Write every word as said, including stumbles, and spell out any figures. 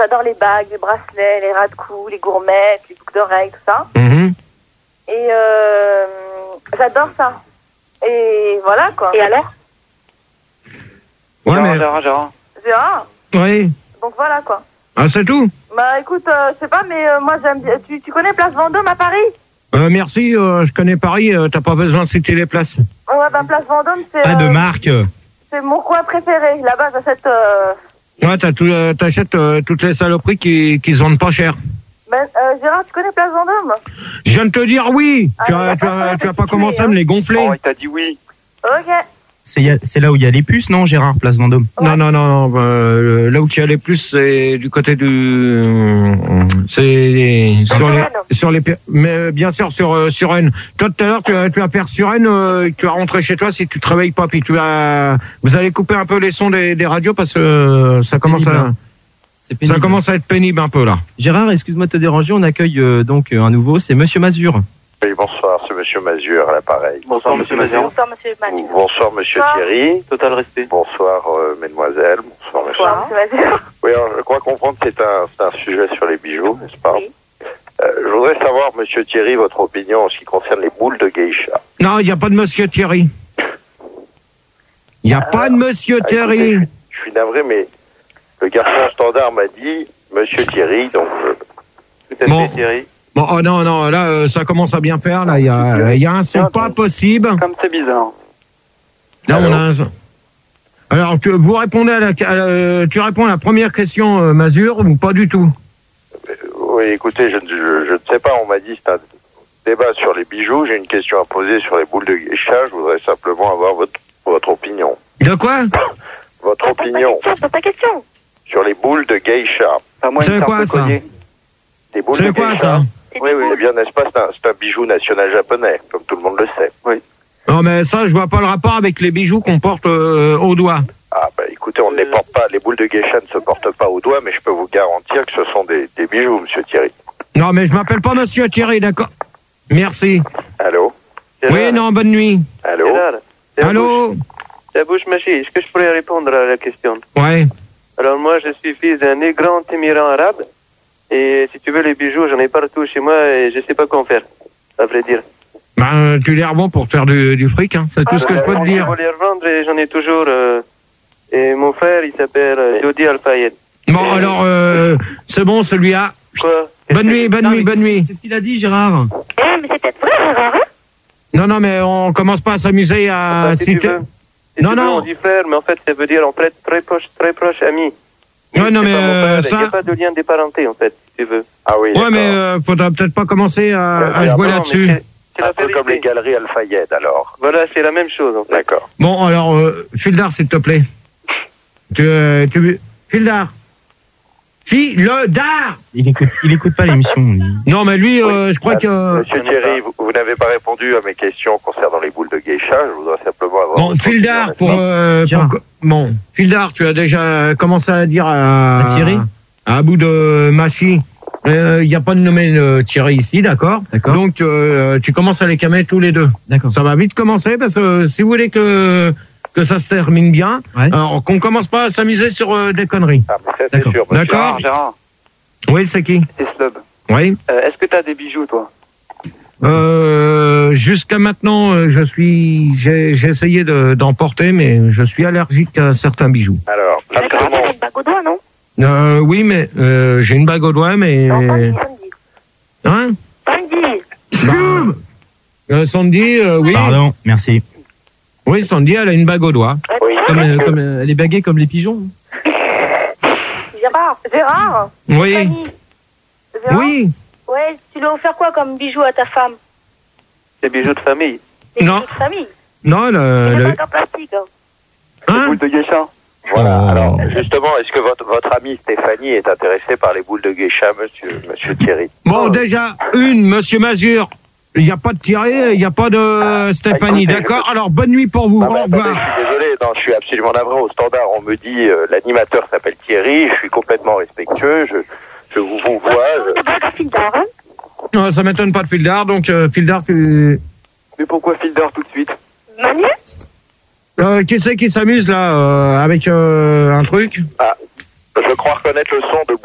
j'adore les bagues, les bracelets, les ras de cou, les gourmettes, les boucles d'oreilles, tout ça. Mmh. Et euh, j'adore ça. Et voilà, quoi. Et alors? Ouais, Gérard, mais... Gérard, Gérard. Gérard. Oui. Donc voilà, quoi. Ah, c'est tout? Bah écoute, euh, je sais pas, mais euh, moi j'aime bien. Tu, tu connais Place Vendôme à Paris? Euh, merci, euh, je connais Paris, euh, t'as pas besoin de citer les places. Ouais, bah Place Vendôme, c'est. Pas de euh, marque. C'est mon coin préféré. Là-bas, j'achète. Euh... Ouais, t'as tout, euh, t'achètes euh, toutes les saloperies qui, qui se vendent pas cher. Ben, euh, Gérard, tu connais Place Vendôme? Je viens de te dire oui. Ah, tu mais as, tu attends, as, tu as attends, pas tu commencé es, à me les gonfler. Oh, il t'a dit oui. Ok. C'est, y a- c'est là où il y a les puces, non, Gérard, Place Vendôme? Non, non, non, non. euh, là où tu y allais plus, c'est du côté du. C'est sur les, sur les. Mais bien sûr sur euh, sur Rennes. Toi tout à l'heure, tu as tu as perdu sur Rennes. Euh, tu vas rentrer chez toi si tu te réveilles pas. Puis tu vas. Vous allez couper un peu les sons des, des radios parce que euh, ça commence pénible, à. hein. C'est pénible. Ça commence à être pénible un peu là. Gérard, excuse-moi de te déranger, on accueille euh, donc euh, un nouveau, c'est Monsieur Mazur. Oui, bonsoir, c'est Monsieur Mazur à l'appareil. Bonsoir, monsieur Mazur. Bonsoir, monsieur Manu. Bonsoir, Monsieur Bonsoir. Thierry. Total respect. Bonsoir, euh, mesdemoiselles. Bonsoir, monsieur. Bonsoir, monsieur Mazur. Oui, alors, je crois comprendre que c'est un, c'est un sujet sur les bijoux, n'est-ce pas? Oui. Euh, je voudrais savoir, Monsieur Thierry, votre opinion en ce qui concerne les boules de geisha. Non, il y a pas de Monsieur Thierry. Il y a pas de Monsieur Ah, Thierry. écoutez, je, suis- je suis navré, mais le garçon standard m'a dit Monsieur Thierry, donc je... Tout à Bon. fait, Thierry. Bon, oh non, non, là, euh, ça commence à bien faire. Là, il y a, il y a un son pas possible. Comme c'est bizarre. Là, Allô on a un son. Alors, tu, vous répondez à la, à la- tu réponds à la première question, euh, Mazur, ou pas du tout? Oui, écoutez, je, je, je ne sais pas, on m'a dit c'est un débat sur les bijoux, j'ai une question à poser sur les boules de geisha, je voudrais simplement avoir votre, votre opinion. De quoi? Votre opinion C'est ta question. sur les boules de geisha. À moi, C'est une quoi, carte ça? collier. Des boules de C'est quoi, geisha. ça? Oui, oui, eh bien, n'est-ce pas, c'est un, c'est un bijou national japonais, comme tout le monde le sait. Oui. Non, mais ça, je vois pas le rapport avec les bijoux qu'on porte euh, au doigt. Ah, bah écoutez, on ne les porte pas, les boules de geisha ne se portent pas au doigt, mais je peux vous garantir que ce sont des, des bijoux, monsieur Thierry. Non, mais je m'appelle pas Monsieur Thierry, d'accord? Merci. Allô? Oui, non, bonne nuit. Allô? Allô? La bouche mâchée, est-ce que je pourrais répondre à la question? Ouais. Alors moi, je suis fils d'un grand émigrant arabe. Et si tu veux, les bijoux, j'en ai partout chez moi et je sais pas quoi en faire, à vrai dire. Ben, tu les revends pour te faire du, du fric, hein. C'est tout ce que je peux te dire. Je vais les revendre et j'en ai toujours. euh, et mon frère, il s'appelle euh, Jody Al-Fayed. Bon, alors, euh, c'est bon, celui-là. Quoi? Bonne nuit, bonne Non, nuit, mais bonne qu'est-ce- nuit. Qu'est-ce qu'il a dit, Gérard? Eh, mais c'est peut-être vrai, Gérard, hein? Non, non, mais on commence pas à s'amuser à Enfin, si tu citer. veux. Si Non, tu veux, non. on dit frère, mais en fait, ça veut dire en fait très proche, très proche ami. Ouais, non, C'est mais pas mon euh, frère, il n'y ça. a pas de lien de parenté, en fait, si tu veux. Ah oui, Ouais, d'accord. mais euh, faudra peut-être pas commencer à, à Ouais, jouer Non, là-dessus. mais c'est- c'est un la peu comme les vérité. galeries Al-Fayed, alors. Voilà, c'est la même chose, en fait. D'accord. Bon, alors, euh, Fildar, s'il te plaît. Tu, euh, tu, Fildar. Fildar. Il écoute, il écoute pas l'émission. lui. Non, mais lui, euh, je crois que. Monsieur Thierry, vous, vous n'avez pas répondu à mes questions concernant les boules de geisha. Je voudrais simplement avoir. Bon, votre Fildar, opinion. pour, Non, euh, tiens. pour- bon, Fildar, tu as déjà commencé à dire à, À Thierry à bout de Machi. Il n'y a pas de nommé euh, Thierry ici, d'accord? D'accord. Donc, euh, tu commences à les calmer tous les deux. D'accord. Ça va vite commencer parce que euh, si vous voulez que, que ça se termine bien, Ouais. alors qu'on commence pas à s'amuser sur euh, des conneries. Ah, mais ça, c'est D'accord. sûr, monsieur. D'accord. Gérard, Gérard, Oui, c'est qui? c'est Slub. Oui. Euh, Est-ce que t'as des bijoux, toi? Euh, jusqu'à maintenant, euh, je suis, j'ai, j'ai essayé de, d'en porter, mais je suis allergique à certains bijoux. Alors, Tu as simplement, une bague au doigt, non? Euh, oui, mais euh, j'ai une bague au doigt, mais Non, Sandy, Sandy. hein? Sandy. Bah, euh, Sandy, euh, oui, Pardon, merci. oui, Sandy, elle a une bague au doigt. oui, Comme, euh, comme euh, elle est baguée comme les pigeons. Gérard. Gérard. Oui, Fanny. Gérard. oui. Ouais, tu lui as offert quoi comme bijoux à ta femme? Des bijoux de famille. Des Non. bijoux de famille. Non, le, Des le- bagues en plastique. Hein. hein? Boules de geisha? voilà. Oh. Alors, justement, est-ce que votre, votre amie Stéphanie est intéressée par les boules de geisha, monsieur, monsieur Thierry? Bon, déjà, une, Monsieur Mazur. Il n'y a pas de Thierry, il n'y a pas de Stéphanie, écoutez, d'accord? Alors, bonne nuit pour vous, Ah, bah, au attendez, revoir. je suis désolé, non, je suis absolument navré. Au standard, on me dit euh, l'animateur s'appelle Thierry. Je suis complètement respectueux. Je, je vous, vous vois. je- Des bagues à fil d'or, hein? Non, ça m'étonne pas de Fildar, donc euh, Fildar, tu... Mais pourquoi Filder tout de suite? Manu? Euh, qui c'est qui s'amuse là euh, avec euh, un truc? Ah, je crois reconnaître le son de